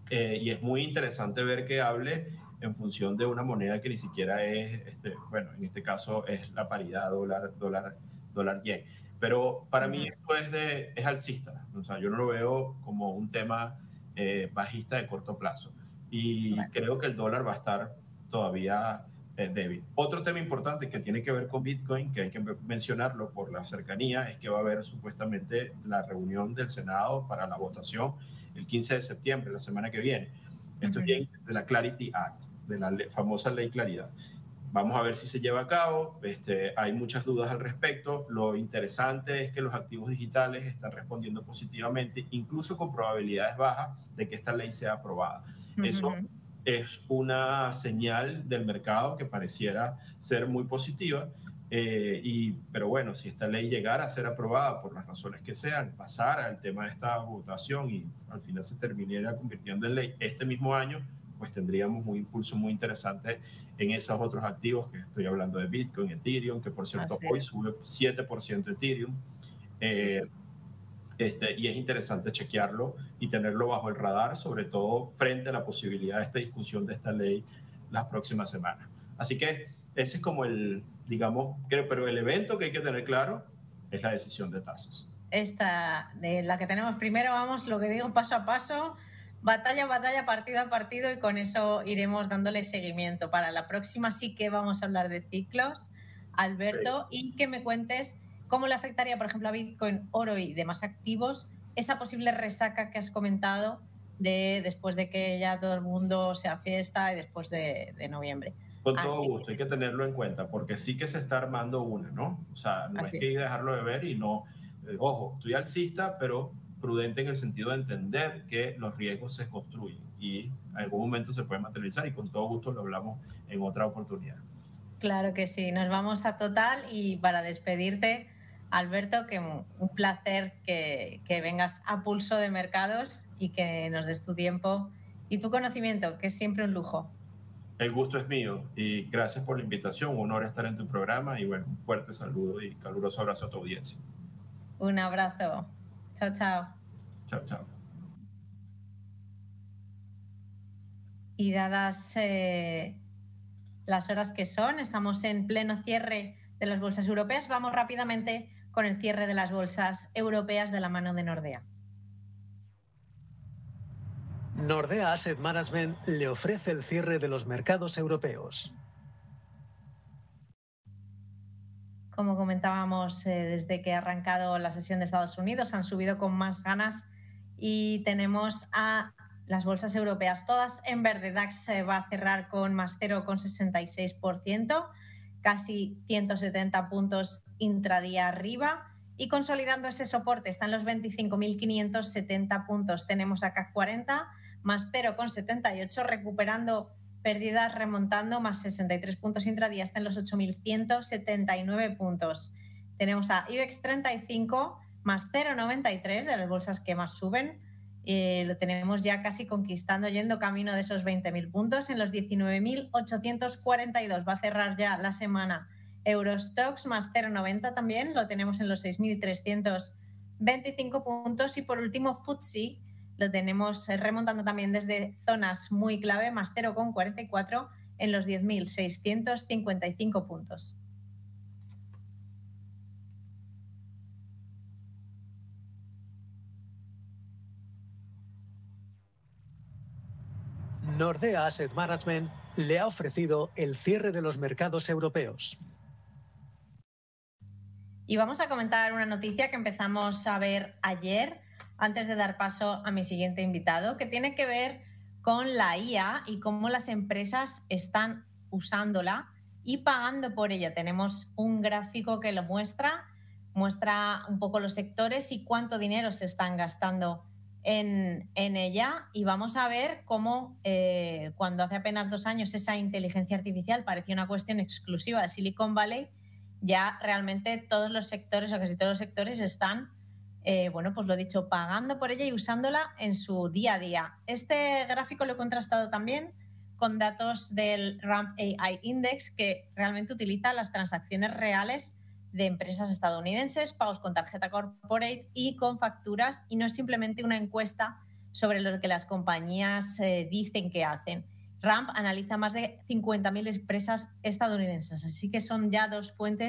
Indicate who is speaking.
Speaker 1: y es muy interesante ver que hable en función de una moneda que ni siquiera es, bueno, en este caso es la paridad dólar-yen. Pero para mí esto es alcista, o sea, yo no lo veo como un tema bajista de corto plazo. Y creo que el dólar va a estar todavía débil. Otro tema importante que tiene que ver con Bitcoin, que hay que mencionarlo por la cercanía, es que va a haber supuestamente la reunión del Senado para la votación el 15 de septiembre, la semana que viene. Esto es de la Clarity Act, de la famosa ley Claridad. Vamos a ver si se lleva a cabo. Hay muchas dudas al respecto. Lo interesante es que los activos digitales están respondiendo positivamente, incluso con probabilidades bajas de que esta ley sea aprobada. Eso es una señal del mercado que pareciera ser muy positiva. Pero bueno, si esta ley llegara a ser aprobada por las razones que sean, pasara el tema de esta votación y al final se terminara convirtiendo en ley este mismo año, pues tendríamos un impulso muy interesante en esos otros activos que estoy hablando de Bitcoin, Ethereum, que por cierto hoy sube 7% Ethereum. Y es interesante chequearlo y tenerlo bajo el radar, sobre todo frente a la posibilidad de esta discusión de esta ley las próximas semanas. Así que ese es como pero el evento que hay que tener claro es la decisión de tasas.
Speaker 2: Esta, de la que tenemos primero, vamos, lo que digo, paso a paso, batalla a batalla, partido a partido, y con eso iremos dándole seguimiento. Para la próxima sí que vamos a hablar de ciclos, Alberto, y que me cuentes cómo le afectaría, por ejemplo, a Bitcoin, oro y demás activos esa posible resaca que has comentado después de que ya todo el mundo sea fiesta y después de noviembre.
Speaker 1: Con todo gusto, hay que tenerlo en cuenta, porque sí que se está armando una, ¿no? O sea, no es que dejarlo de ver y no... ojo, estoy alcista, pero prudente en el sentido de entender que los riesgos se construyen y en algún momento se pueden materializar, y con todo gusto lo hablamos en otra oportunidad.
Speaker 2: Claro que sí, nos vamos a Total, y para despedirte, Alberto, que un placer que vengas a Pulso de Mercados y que nos des tu tiempo y tu conocimiento, que es siempre un lujo.
Speaker 1: El gusto es mío y gracias por la invitación, un honor estar en tu programa y bueno, un fuerte saludo y caluroso abrazo a tu audiencia.
Speaker 2: Un abrazo. Chao, chao.
Speaker 1: Chao, chao.
Speaker 2: Y dadas las horas que son, estamos en pleno cierre de las bolsas europeas, vamos rápidamente con el cierre de las bolsas europeas de la mano de Nordea.
Speaker 3: Nordea Asset Management le ofrece el cierre de los mercados europeos.
Speaker 2: Como comentábamos, desde que ha arrancado la sesión de Estados Unidos han subido con más ganas y tenemos a las bolsas europeas todas en verde. DAX va a cerrar con más 0,66%, casi 170 puntos intradía arriba, y consolidando ese soporte está en los 25.570 puntos. Tenemos a CAC 40 más 0,78, recuperando pérdidas, remontando, más 63 puntos intradía, está en los 8.179 puntos. Tenemos a IBEX 35 más 0,93, de las bolsas que más suben. Lo tenemos ya casi conquistando, yendo camino de esos 20.000 puntos, en los 19.842. Va a cerrar ya la semana. Eurostoxx más 0,90 también, lo tenemos en los 6.325 puntos. Y por último, FTSE lo tenemos remontando también desde zonas muy clave, más 0,44 en los 10.655 puntos.
Speaker 3: Nordea Asset Management le ha ofrecido el cierre de los mercados europeos.
Speaker 2: Y vamos a comentar una noticia que empezamos a ver ayer, antes de dar paso a mi siguiente invitado, que tiene que ver con la IA y cómo las empresas están usándola y pagando por ella. Tenemos un gráfico que lo muestra un poco los sectores y cuánto dinero se están gastando en ella, y vamos a ver cómo cuando hace apenas 2 años esa inteligencia artificial parecía una cuestión exclusiva de Silicon Valley, ya realmente todos los sectores, o casi todos los sectores, están pues lo dicho, pagando por ella y usándola en su día a día. Este gráfico lo he contrastado también con datos del Ramp AI Index, que realmente utiliza las transacciones reales de empresas estadounidenses, pagos con tarjeta corporate y con facturas, y no es simplemente una encuesta sobre lo que las compañías dicen que hacen. Ramp analiza más de 50.000 empresas estadounidenses, así que son ya dos fuentes